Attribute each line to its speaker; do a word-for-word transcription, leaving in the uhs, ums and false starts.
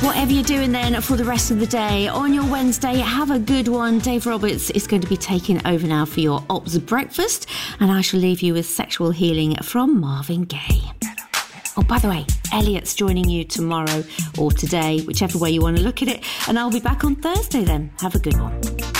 Speaker 1: Whatever you're doing then for the rest of the day, on your Wednesday, have a good one. Dave Roberts is going to be taking over now for your Ops Breakfast, and I shall leave you with Sexual Healing from Marvin Gaye. Oh, by the way, Elliot's joining you tomorrow or today, whichever way you want to look at it, and I'll be back on Thursday then. Have a good one.